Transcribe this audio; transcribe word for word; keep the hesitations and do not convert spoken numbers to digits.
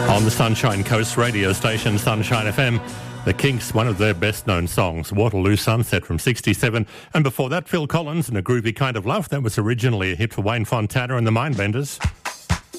On the Sunshine Coast radio station, Sunshine F M, The Kinks, one of their best-known songs, Waterloo Sunset from sixty-seven. And before that, Phil Collins and A Groovy Kind of Love. That was originally a hit for Wayne Fontana and the Mindbenders.